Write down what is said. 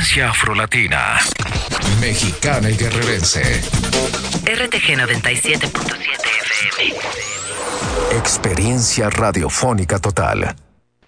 Frecuencia afrolatina, mexicana y guerrerense. RTG 97.7 FM. Experiencia radiofónica total.